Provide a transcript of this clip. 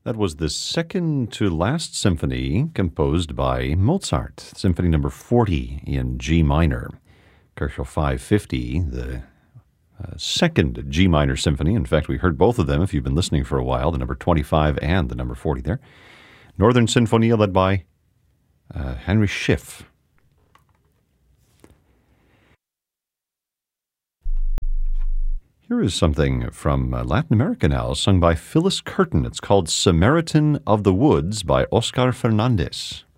That was the second to last symphony composed by Mozart, Symphony number 40 in G minor. Kochel 550, the second G minor symphony. In fact, we heard both of them if you've been listening for a while, the number 25 and the number 40 there. Northern Sinfonia led by Henry Schiff. Here is something from Latin America now, sung by Phyllis Curtin. It's called Samaritan of the Woods by Oscar Fernandez.